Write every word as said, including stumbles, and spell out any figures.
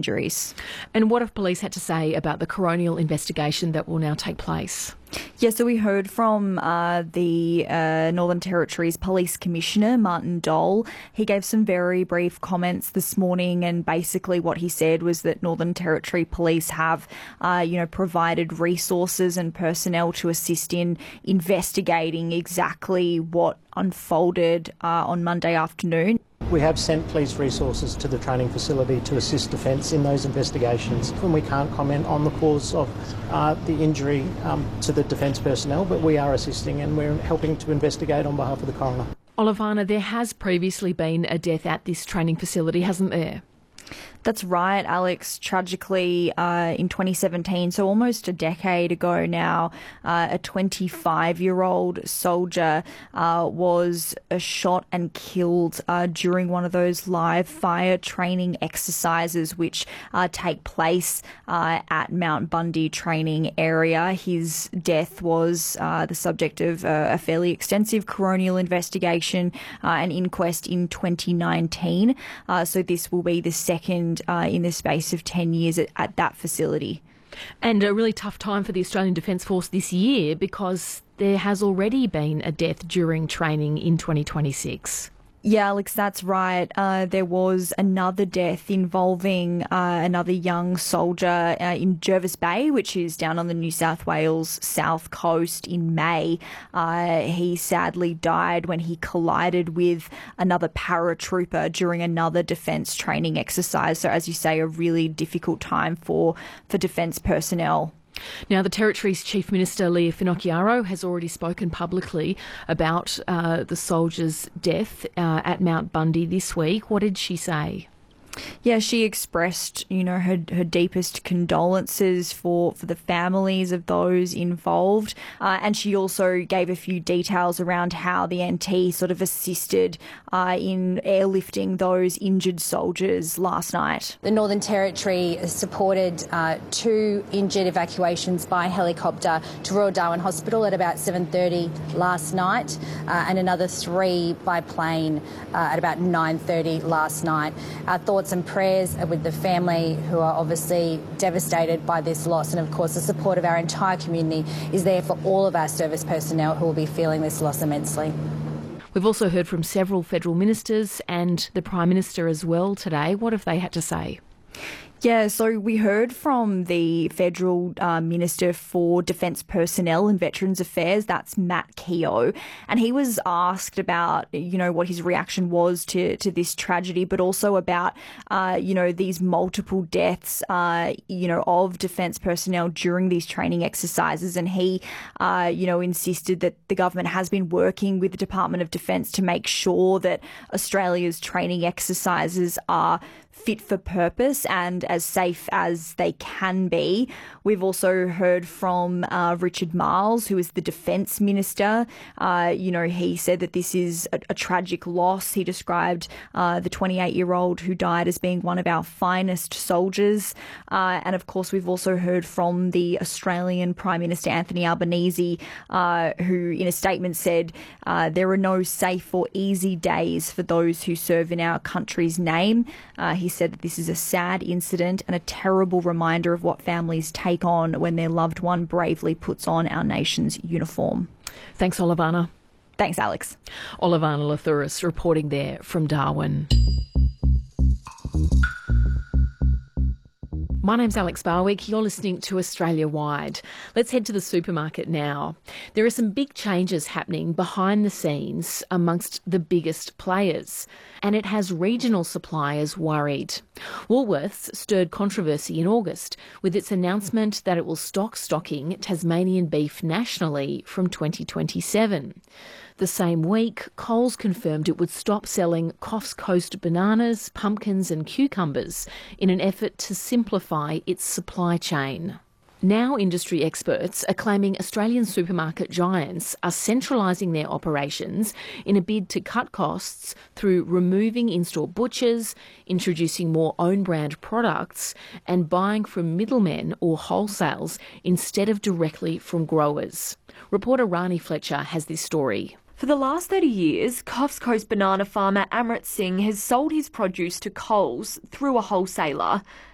injuries. And what have police had to say about the coronial investigation that will now take place? Yeah, so we heard from uh, the uh, Northern Territory's Police Commissioner, Martin Dole. He gave some very brief comments this morning, and basically what he said was that Northern Territory Police have, uh, you know, provided resources and personnel to assist in investigating exactly what unfolded uh, on Monday afternoon. We have sent police resources to the training facility to assist Defence in those investigations. And we can't comment on the cause of uh, the injury um, to the Defence personnel, but we are assisting and we're helping to investigate on behalf of the coroner. Olivana, there has previously been a death at this training facility, hasn't there? That's right, Alex. Tragically, uh, in twenty seventeen, so almost a decade ago now, uh, a twenty-five-year-old soldier uh, was uh, shot and killed uh, during one of those live fire training exercises which uh, take place uh, at Mount Bundy training area. His death was uh, the subject of uh, a fairly extensive coronial investigation, uh, an inquest in twenty nineteen. Uh, so this will be the second Uh, in the space of ten years at, at that facility. And a really tough time for the Australian Defence Force this year because there has already been a death during training in twenty twenty-six. Yeah, Alex, that's right. Uh, there was another death involving uh, another young soldier uh, in Jervis Bay, which is down on the New South Wales south coast in May. Uh, he sadly died when he collided with another paratrooper during another defence training exercise. So, as you say, a really difficult time for, for defence personnel. Now, the Territory's Chief Minister, Leah Finocchiaro, has already spoken publicly about uh, the soldier's death uh, at Mount Bundy this week. What did she say? Yeah, she expressed, you know, her her deepest condolences for, for the families of those involved. Uh, and she also gave a few details around how the N T sort of assisted uh, in airlifting those injured soldiers last night. The Northern Territory supported uh, two injured evacuations by helicopter to Royal Darwin Hospital at about seven thirty last night, uh, and another three by plane uh, at about nine thirty last night. Our thoughts and prayers are with the family who are obviously devastated by this loss, and of course the support of our entire community is there for all of our service personnel who will be feeling this loss immensely. We've also heard from several federal ministers and the Prime Minister as well today. What have they had to say? Yeah, so we heard from the Federal uh, Minister for Defence Personnel and Veterans Affairs, that's Matt Keogh, and he was asked about, you know, what his reaction was to, to this tragedy, but also about, uh, you know, these multiple deaths, uh, you know, of defence personnel during these training exercises. And he, uh, you know, insisted that the government has been working with the Department of Defence to make sure that Australia's training exercises are fit for purpose and as safe as they can be. We've also heard from uh, Richard Marles, who is the Defence Minister. Uh, you know, he said that this is a, a tragic loss. He described uh, the twenty-eight-year-old who died as being one of our finest soldiers. Uh, and of course, we've also heard from the Australian Prime Minister, Anthony Albanese, uh, who in a statement said, uh, there are no safe or easy days for those who serve in our country's name. Uh, he said that this is a sad incident and a terrible reminder of what families take on when their loved one bravely puts on our nation's uniform. Thanks, Olivana. Thanks, Alex. Olivana Lathouris reporting there from Darwin. My name's Alex Barwick. You're listening to Australia Wide. Let's head to the supermarket now. There are some big changes happening behind the scenes amongst the biggest players, and it has regional suppliers worried. Woolworths stirred controversy in August with its announcement that it will stop stocking Tasmanian beef nationally from twenty twenty-seven. The same week, Coles confirmed it would stop selling Coffs Coast bananas, pumpkins and cucumbers in an effort to simplify its supply chain. Now industry experts are claiming Australian supermarket giants are centralising their operations in a bid to cut costs through removing in-store butchers, introducing more own-brand products and buying from middlemen or wholesales instead of directly from growers. Reporter Rani Fletcher has this story. For the last thirty years, Coffs Coast banana farmer Amrit Singh has sold his produce to Coles through a wholesaler.